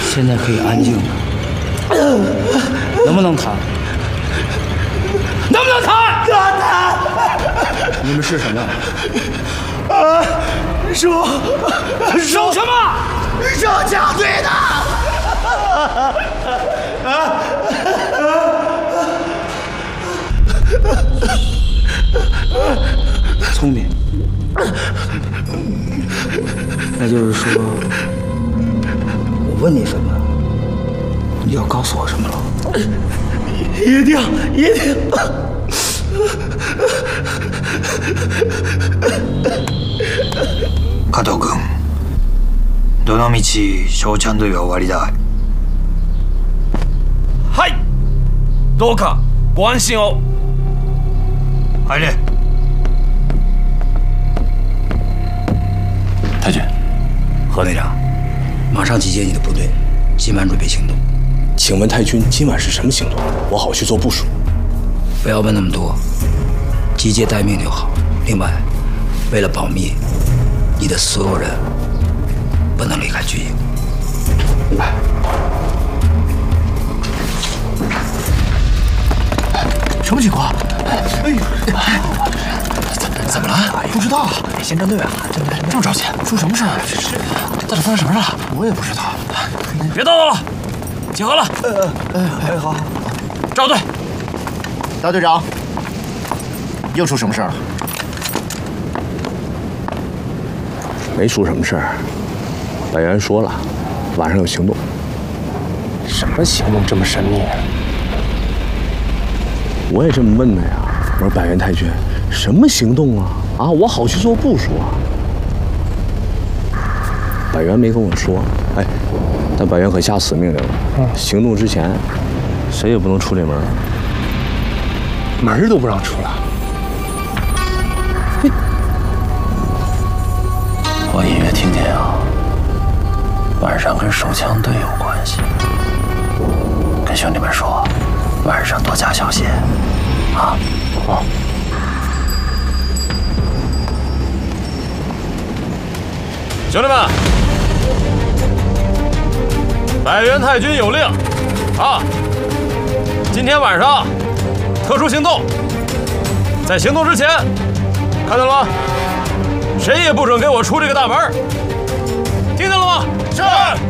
现在可以安静了，能不能谈？能不能谈？ 谈！ 你们是什么？ 守什么？ 守枪队的！ 聪明。那就是说，我问你什么，你要告诉我什么了？ 一定。 加藤君、どのみち翔ちゃんとは終わりだ。 はい。どうかご安心を。 入れ。 太君，何队长，马上集结你的部队，今晚准备行动。 请问太君今晚是什么行动？我好去做部署。 不要问那么多，集结待命就好。另外，为了保密，你的所有人不能离开军营。 什么情况？怎么了？不知道啊。先站队啊！这么着急，出什么事儿？到底发生什么事了？我也不知道。 别叨叨了，集合了。 好。 照队。 大队长，又出什么事了？ 没出什么事儿。百元说了，晚上有行动。 什么行动这么神秘？ 我也这么问的呀。我说百元太君，什么行动啊？啊，我好去做部署啊。百元没跟我说，哎，但百元可下死命令了，行动之前，谁也不能出这门。 门都不让出了。 我隐约听见啊，晚上跟手枪队有关系。跟兄弟们说，晚上多加小心啊！ 好。 兄弟们，百元太君有令啊！今天晚上特殊行动，在行动之前，看到了吗？谁也不准给我出这个大门，听见了吗？是。